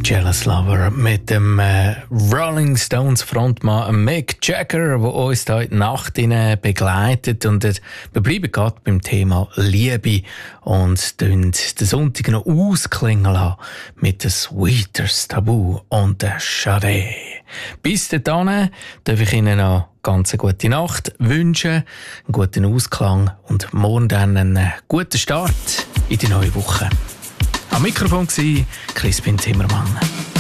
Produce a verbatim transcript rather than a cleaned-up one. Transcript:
Jealous Lover mit dem äh, Rolling Stones Frontmann Mick Jagger, der uns heute Nacht begleitet. Und äh, wir bleiben gerade beim Thema Liebe und den Sonntag noch ausklingen lassen mit dem Sweeters Tabu und der Sade. Bis dahin darf ich Ihnen noch ganz eine gute Nacht wünschen, einen guten Ausklang und morgen dann einen guten Start in die neue Woche. Am Mikrofon war Crispin Zimmermann.